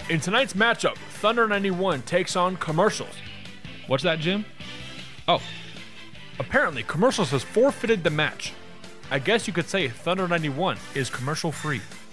In tonight's matchup, Thunder 91 takes on Commercials. What's that, Jim? Oh, Apparently, Commercials has forfeited the match. I guess you could say Thunder 91 is commercial free.